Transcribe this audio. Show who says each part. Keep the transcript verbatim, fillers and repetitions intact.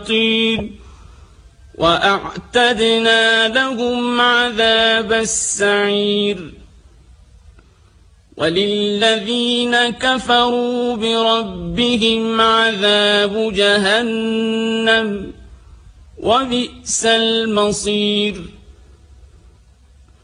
Speaker 1: وأعتدنا لهم عذاب السعير وللذين كفروا بربهم عذاب جهنم وبئس المصير.